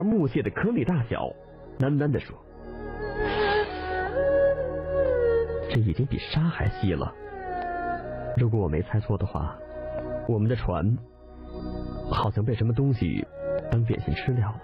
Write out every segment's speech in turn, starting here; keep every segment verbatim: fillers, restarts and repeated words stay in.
木屑的颗粒大小，喃喃地说：“这已经比沙还细了。如果我没猜错的话，我们的船好像被什么东西当点心吃掉了。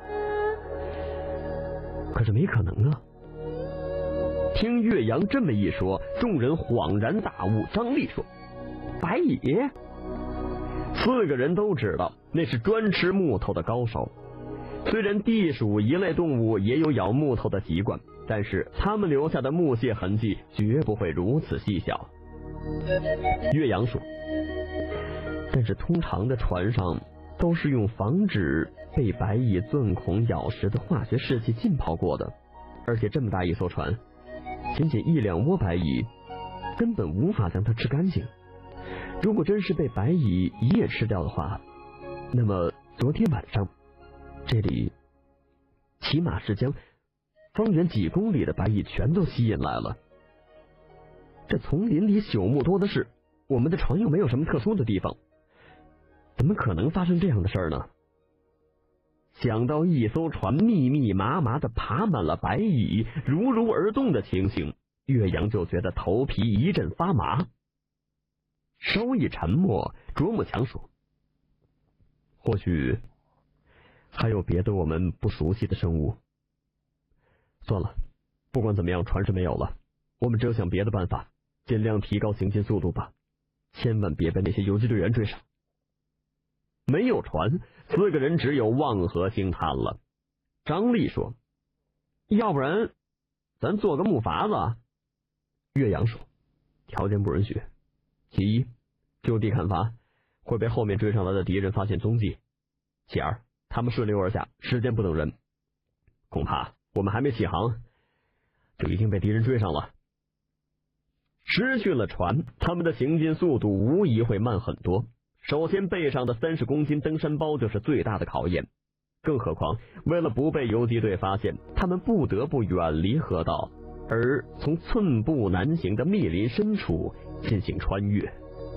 可是没可能啊！”听岳阳这么一说，众人恍然大悟。张力说：“白蚁！”四个人都知道那是专吃木头的高手。虽然地鼠一类动物也有咬木头的习惯，但是他们留下的木屑痕迹绝不会如此细小。岳阳说：“但是通常的船上都是用防止被白蚁钻孔咬食的化学试剂浸泡过的，而且这么大一艘船，仅仅一两窝白蚁根本无法将它吃干净。如果真是被白蚁一夜吃掉的话，那么昨天晚上这里起码是将方圆几公里的白蚁全都吸引来了。这丛林里朽木多的是，我们的船又没有什么特殊的地方，怎么可能发生这样的事儿呢？”想到一艘船密密麻麻的爬满了白蚁，如如而动的情形，岳阳就觉得头皮一阵发麻。稍一沉默，卓木强说：“或许还有别的我们不熟悉的生物。算了，不管怎么样，船是没有了，我们只有想别的办法，尽量提高行进速度吧，千万别被那些游击队员追上。”没有船，四个人只有望河兴叹了。张力说：“要不然咱做个木筏子？”岳阳说：“条件不允许。其一，就地砍伐会被后面追上来的敌人发现踪迹；其二，他们顺流而下，时间不等人，恐怕我们还没起航就已经被敌人追上了。失去了船，他们的行进速度无疑会慢很多。首先背上的三十公斤登山包就是最大的考验，更何况为了不被游击队发现，他们不得不远离河道，而从寸步难行的密林深处进行穿越。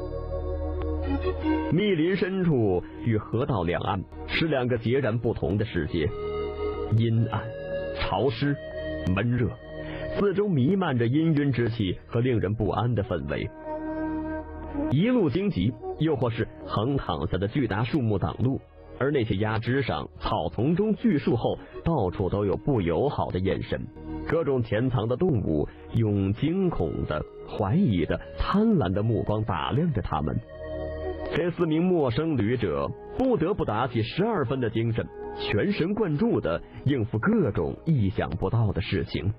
密林深处与河道两岸是两个截然不同的世界，阴暗、潮湿、闷热，四周弥漫着氤氲之气和令人不安的氛围。一路荆棘，又或是横躺下的巨大树木挡路，而那些崖枝上、草丛中、巨树后，到处都有不友好的眼神，各种潜藏的动物用惊恐的、怀疑的、贪婪的目光打量着他们。这四名陌生旅者不得不打起十二分的精神，全神贯注地应付各种意想不到的事情。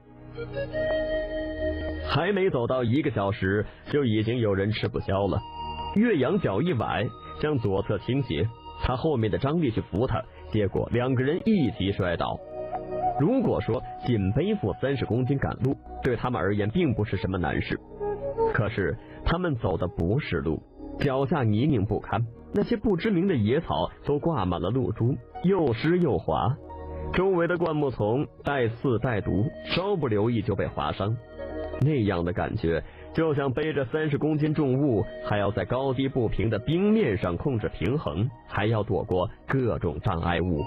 还没走到一个小时，就已经有人吃不消了。岳阳脚一崴，向左侧倾斜，他后面的张力去扶他，结果两个人一起摔倒。如果说仅背负三十公斤赶路对他们而言并不是什么难事，可是他们走的不是路，脚下泥泞不堪，那些不知名的野草都挂满了露珠，又湿又滑，周围的灌木丛带刺带毒，稍不留意就被划伤。那样的感觉就像背着三十公斤重物，还要在高低不平的冰面上控制平衡，还要躲过各种障碍物。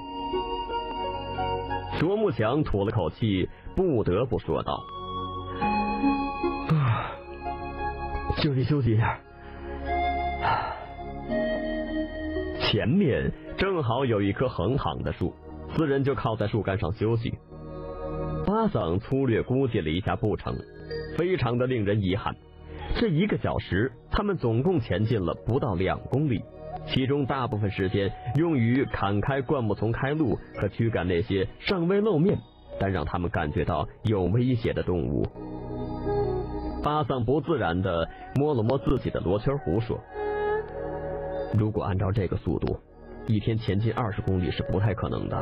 卓木强吐了口气，不得不说道：“啊，休息休息一下。”前面正好有一棵横躺的树，四人就靠在树干上休息。巴桑粗略估计了一下步程，非常的令人遗憾。这一个小时，他们总共前进了不到两公里，其中大部分时间用于砍开灌木丛开路和驱赶那些尚未露面但让他们感觉到有威胁的动物。巴桑不自然地摸了摸自己的罗圈胡，说：“如果按照这个速度，一天前进二十公里是不太可能的。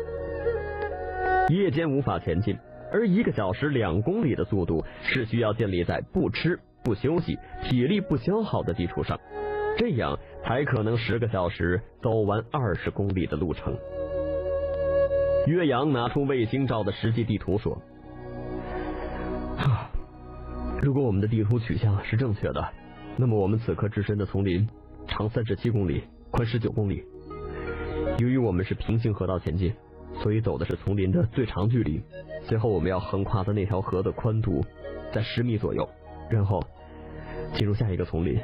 夜间无法前进，而一个小时两公里的速度是需要建立在不吃不休息、体力不消耗的基础上，这样才可能十个小时走完二十公里的路程。”岳阳拿出卫星照的实际地图说：“啊，如果我们的地图取向是正确的，那么我们此刻置身的丛林长三十七公里，宽十九公里。由于我们是平行河道前进， 所以走的是丛林的最长距离。最后我们要横跨的那条河的宽度在十米左右，然后进入下一个丛林。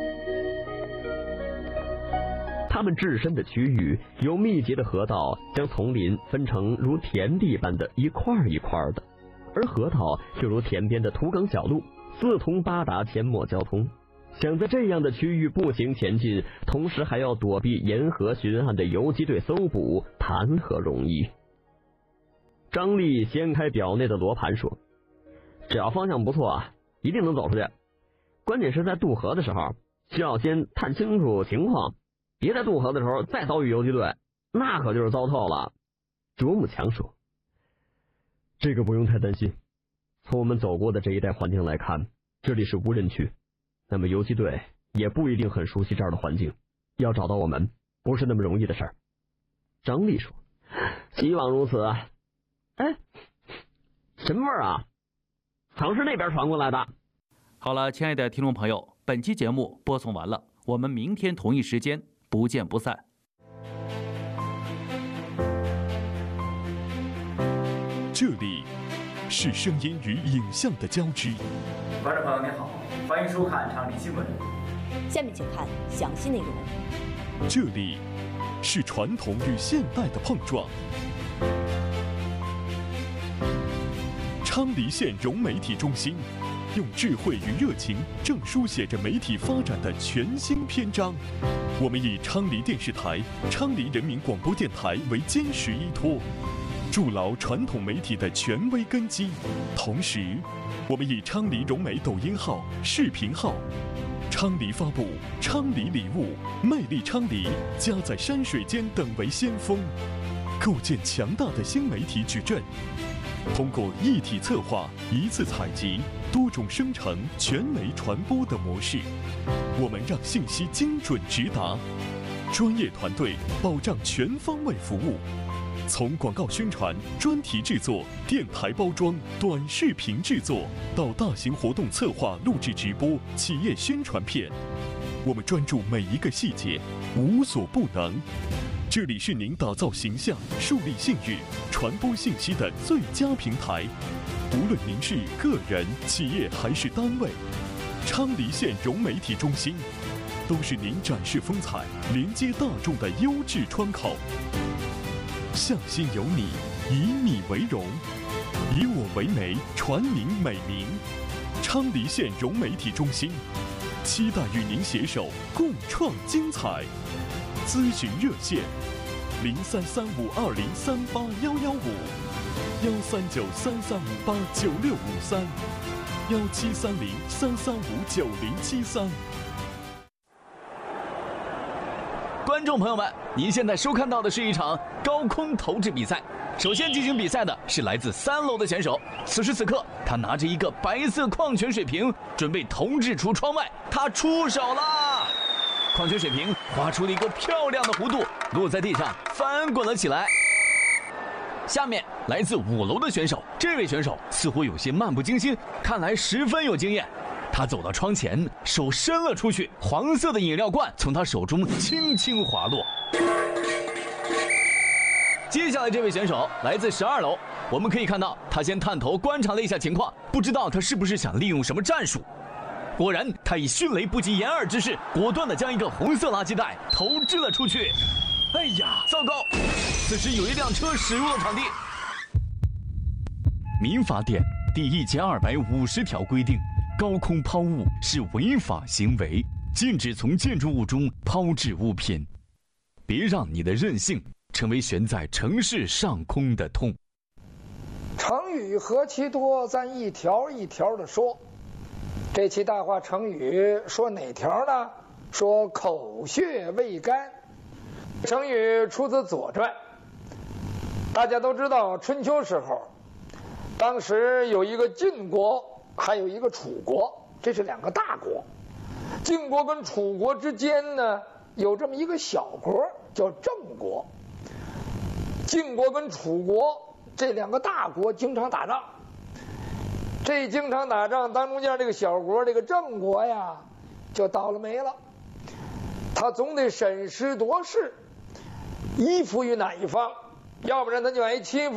他们置身的区域由密集的河道将丛林分成如田地般的一块一块的，而河道就如田边的土埂小路，四通八达，阡陌交通。想在这样的区域步行前进，同时还要躲避沿河巡案的游击队搜捕，谈何容易？张力掀开表内的罗盘说：“只要方向不错啊，一定能走出去。关键是在渡河的时候，需要先探清楚情况，别在渡河的时候再遭遇游击队，那可就是糟透了。”卓木强说：“这个不用太担心，从我们走过的这一带环境来看，这里是无人区。那么游击队也不一定很熟悉这儿的环境，要找到我们不是那么容易的事儿。”张力说：“希望如此。哎，什么味儿啊？好像是那边传过来的。” 好了，亲爱的听众朋友，本期节目播送完了，我们明天同一时间不见不散。 这里是声音与影像的交织。 观众朋友您好，欢迎收看昌黎新闻。 下面请看详细内容。 这里是传统与现代的碰撞。昌黎县融媒体中心用智慧与热情，正书写着媒体发展的全新篇章。我们以昌黎电视台、昌黎人民广播电台为坚实依托，筑牢传统媒体的权威根基。同时，我们以昌黎融媒抖音号、视频号、昌黎发布、昌黎礼物、魅力昌黎、家在山水间等为先锋，构建强大的新媒体矩阵。通过一体策划、一次采集、多种生成、全媒传播的模式，我们让信息精准直达，专业团队保障全方位服务。从广告宣传、专题制作、电台包装、短视频制作，到大型活动策划、录制直播、企业宣传片，我们专注每一个细节，无所不能。这里是您打造形象、树立信誉、传播信息的最佳平台。无论您是个人、企业还是单位，昌黎县融媒体中心都是您展示风采、连接大众的优质窗口。向心有你，以你为荣，以我为媒，传您美名。昌黎县融媒体中心，期待与您携手共创精彩。咨询热线：零三三五二零三八幺幺五，幺三九三三五八九六五三，幺七三零三三五九零七三。 观众朋友们，您现在收看到的是一场高空投掷比赛。首先进行比赛的是来自三楼的选手，此时此刻，他拿着一个白色矿泉水瓶，准备投掷出窗外。他出手啦！矿泉水瓶划出了一个漂亮的弧度，落在地上，翻滚了起来。下面来自五楼的选手，这位选手似乎有些漫不经心，看来十分有经验。他走到窗前，手伸了出去，黄色的饮料罐从他手中轻轻滑落。接下来这位选手来自十二楼，我们可以看到他先探头观察了一下情况，不知道他是不是想利用什么战术。果然，他以迅雷不及掩耳之势，果断地将一个红色垃圾袋投掷了出去。哎呀，糟糕！此时有一辆车驶入了场地。民法典第一千二百五十条规定，高空抛物是违法行为，禁止从建筑物中抛掷物品。别让你的任性成为悬在城市上空的痛。 成语何其多，咱一条一条的说。这期大话成语说哪条呢？说口血未干。成语出自《左传》。大家都知道，春秋时候，当时有一个晋国，还有一个楚国，这是两个大国。晋国跟楚国之间呢，有这么一个小国叫郑国。晋国跟楚国这两个大国经常打仗。这经常打仗当中间这个小国这个郑国呀就倒了霉了，他总得审时度势，依附于哪一方要不然他就爱欺负